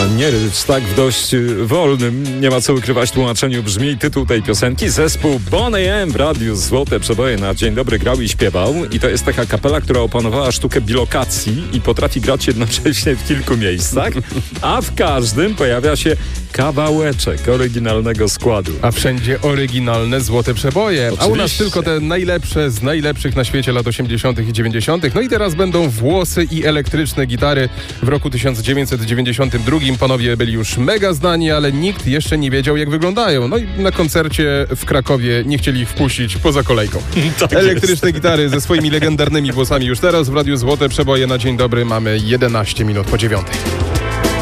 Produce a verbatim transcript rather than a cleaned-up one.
nie rycz, tak w dość wolnym, nie ma co ukrywać tłumaczeniu brzmi tytuł tej piosenki. Zespół Boney M w radiu Złote Przeboje na Dzień Dobry grał i śpiewał. I to jest taka kapela, która opanowała sztukę bilokacji i potrafi grać jednocześnie w kilku miejscach, a w każdym pojawia się kawałeczek oryginalnego składu. A wszędzie oryginalne Złote Przeboje. Oczywiście. A u nas tylko te najlepsze z najlepszych na świecie lat osiemdziesiątych i dziewięćdziesiątych. No i teraz będą włosy i elektryczne gitary. W roku tysiąc dziewięćset dziewięćdziesiątym drugim panowie byli już mega znani, ale nikt jeszcze nie wiedział, jak wyglądają. No i na koncercie w Krakowie nie chcieli ich wpuścić poza kolejką. Tak Elektryczne jest. gitary ze swoimi legendarnymi włosami już teraz w Radiu Złote Przeboje na Dzień Dobry mamy jedenaście minut po dziewiątej.